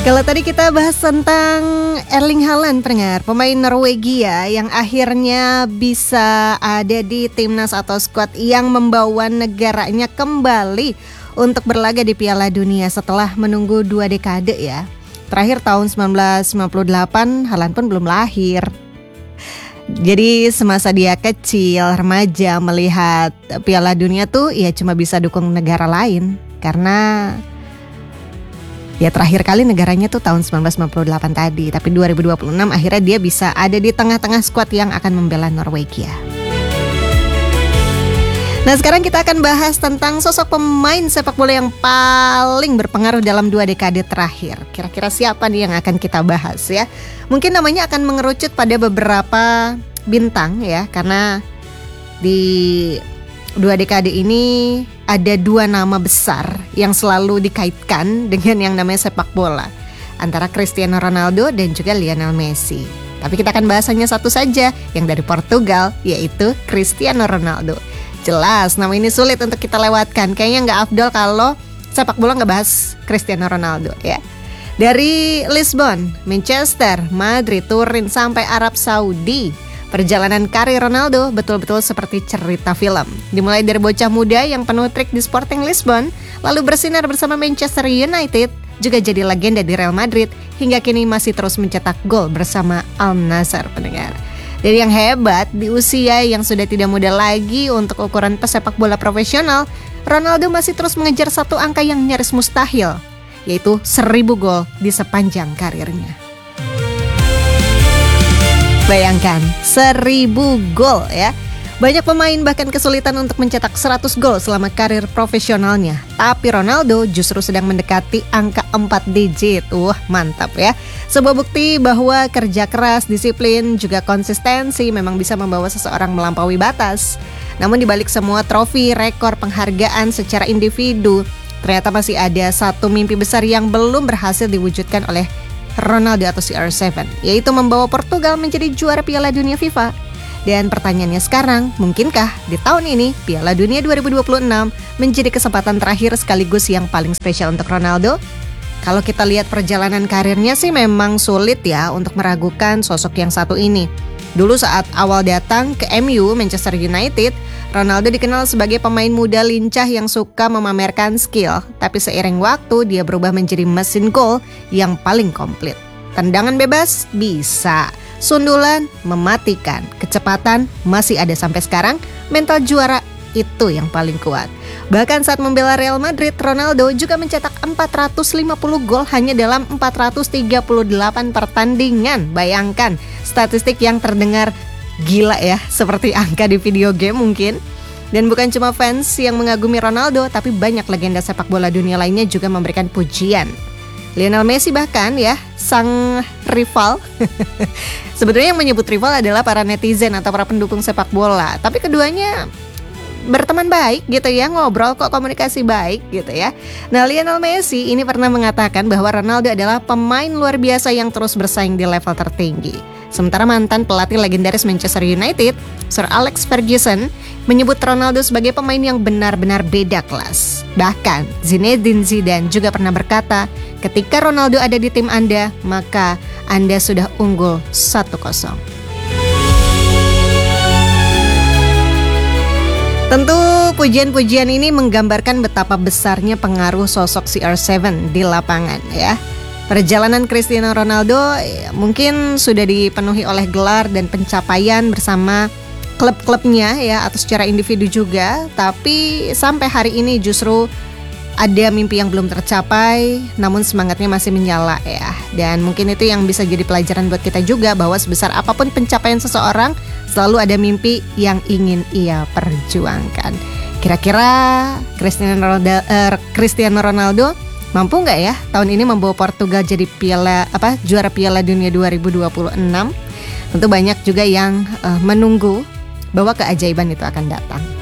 Kalau tadi kita bahas tentang Erling Haaland, pendengar, pemain Norwegia yang akhirnya bisa ada di timnas atau skuad yang membawa negaranya kembali untuk berlaga di Piala Dunia setelah menunggu 2 dekade ya. Terakhir tahun 1998, Haaland pun belum lahir. Jadi semasa dia kecil, remaja, melihat Piala Dunia tuh ya cuma bisa dukung negara lain. Karena ya terakhir kali negaranya tuh tahun 1998 tadi. Tapi 2026 akhirnya dia bisa ada di tengah-tengah skuad yang akan membela Norwegia. Nah sekarang kita akan bahas tentang sosok pemain sepak bola yang paling berpengaruh dalam 2 dekade terakhir. Kira-kira siapa nih yang akan kita bahas ya? Mungkin namanya akan mengerucut pada beberapa bintang ya. Karena di 2 dekade ini ada 2 nama besar yang selalu dikaitkan dengan yang namanya sepak bola, antara Cristiano Ronaldo dan juga Lionel Messi. Tapi kita akan bahas hanya satu saja, yang dari Portugal, yaitu Cristiano Ronaldo. Jelas nama ini sulit untuk kita lewatkan. Kayaknya gak afdol kalau sepak bola gak bahas Cristiano Ronaldo ya. Dari Lisbon, Manchester, Madrid, Turin sampai Arab Saudi, perjalanan karir Ronaldo betul-betul seperti cerita film. Dimulai dari bocah muda yang penuh trik di Sporting Lisbon, lalu bersinar bersama Manchester United, juga jadi legenda di Real Madrid, hingga kini masih terus mencetak gol bersama Al Nassr, pendengar. Dan yang hebat, di usia yang sudah tidak muda lagi untuk ukuran pesepak bola profesional, Ronaldo masih terus mengejar satu angka yang nyaris mustahil, yaitu 1000 gol di sepanjang karirnya. Bayangkan 1000 gol ya. Banyak pemain bahkan kesulitan untuk mencetak 100 gol selama karir profesionalnya. Tapi Ronaldo justru sedang mendekati angka 4 digit. Wah mantap ya. Sebuah bukti bahwa kerja keras, disiplin, juga konsistensi memang bisa membawa seseorang melampaui batas. Namun dibalik semua trofi, rekor, penghargaan secara individu, ternyata masih ada satu mimpi besar yang belum berhasil diwujudkan oleh Ronaldo atau CR7, yaitu membawa Portugal menjadi juara Piala Dunia FIFA. Dan pertanyaannya sekarang, mungkinkah di tahun ini Piala Dunia 2026 menjadi kesempatan terakhir sekaligus yang paling spesial untuk Ronaldo? Kalau kita lihat perjalanan karirnya sih memang sulit ya untuk meragukan sosok yang satu ini. Dulu saat awal datang ke MU, Manchester United, Ronaldo dikenal sebagai pemain muda lincah yang suka memamerkan skill. Tapi seiring waktu dia berubah menjadi mesin gol yang paling komplit. Tendangan bebas bisa, sundulan mematikan, kecepatan masih ada sampai sekarang, mental juara itu yang paling kuat. Bahkan saat membela Real Madrid, Ronaldo juga mencetak 450 gol hanya dalam 438 pertandingan. Bayangkan, statistik yang terdengar gila ya, seperti angka di video game mungkin. Dan bukan cuma fans yang mengagumi Ronaldo, tapi banyak legenda sepak bola dunia lainnya juga memberikan pujian. Lionel Messi bahkan ya, sang rival. Sebetulnya yang menyebut rival adalah para netizen atau para pendukung sepak bola. Tapi keduanya berteman baik gitu ya, ngobrol kok, komunikasi baik gitu ya. Nah Lionel Messi ini pernah mengatakan bahwa Ronaldo adalah pemain luar biasa yang terus bersaing di level tertinggi. Sementara mantan pelatih legendaris Manchester United, Sir Alex Ferguson, menyebut Ronaldo sebagai pemain yang benar-benar beda kelas. Bahkan Zinedine Zidane juga pernah berkata, ketika Ronaldo ada di tim Anda, maka Anda sudah unggul 1-0. Tentu pujian-pujian ini menggambarkan betapa besarnya pengaruh sosok CR7 di lapangan ya. Perjalanan Cristiano Ronaldo mungkin sudah dipenuhi oleh gelar dan pencapaian bersama klub-klubnya ya, atau secara individu juga. Tapi sampai hari ini justru ada mimpi yang belum tercapai, namun semangatnya masih menyala ya. Dan mungkin itu yang bisa jadi pelajaran buat kita juga, bahwa sebesar apapun pencapaian seseorang, selalu ada mimpi yang ingin ia perjuangkan. Kira-kira Cristiano Ronaldo mampu nggak ya tahun ini membawa Portugal jadi juara Piala Dunia 2026? Tentu banyak juga yang menunggu bahwa keajaiban itu akan datang.